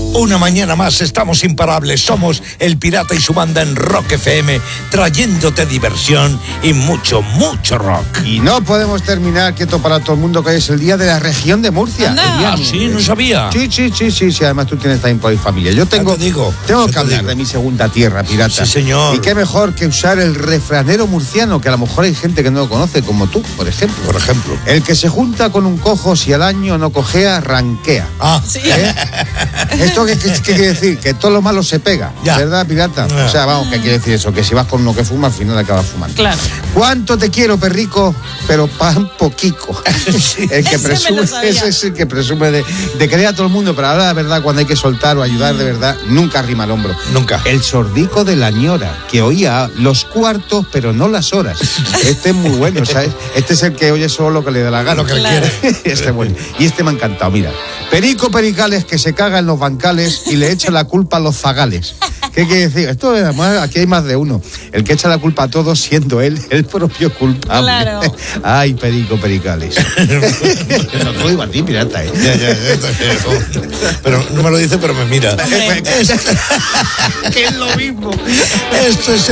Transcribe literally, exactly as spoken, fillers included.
Una mañana más estamos imparables. Somos El Pirata y su banda en Rock F M, trayéndote diversión y mucho, mucho rock. Y no podemos terminar quieto para todo el mundo, que es el día de la región de Murcia. Ah, sí, no sabía. Sí, sí, sí, sí, sí. Además tú tienes también por ahí familia. Yo tengo, te digo, tengo que te hablar digo. de mi segunda tierra, pirata. Sí, señor. Y qué mejor que usar el refranero murciano, que a lo mejor hay gente que no lo conoce, como tú, por ejemplo. Por ejemplo. El que se junta con un cojo, si al año no cojea, ranquea. Ah, Sí. ¿Eh? ¿Esto qué, qué- qué quiere decir? Que todo lo malo se pega, Ya. ¿verdad, pirata? Ya. O sea, vamos, ¿qué quiere decir eso? Que si vas con uno que fuma, al final acabas fumando. Claro. ¿Cuánto te quiero, perrico? Pero pan poquico. El que Ese me presume, lo sabía. ese es el que presume de, de querer a todo el mundo, pero ahora la verdad, cuando hay que soltar o ayudar de verdad, nunca arrima el hombro. Nunca. El sordico de la ñora, que oía los cuartos, pero no las horas. Este es muy bueno, ¿sabes? Este es el que oye solo lo que le da la gana. Lo que le Claro. quiere. Este es bueno. Y este me ha encantado, mira. Perico Pericales, que se caga en los bancales y le echa la culpa a los zagales. ¿Qué quiere decir? Esto, además, aquí hay más de uno. El que echa la culpa a todos, siendo él el propio culpable. Claro. Ay, Perico Pericales. No te lo digo a ti, pirata, ¿eh? Ya, ya, ya. Pero no me lo dice, pero me mira. Que es lo mismo. Esto es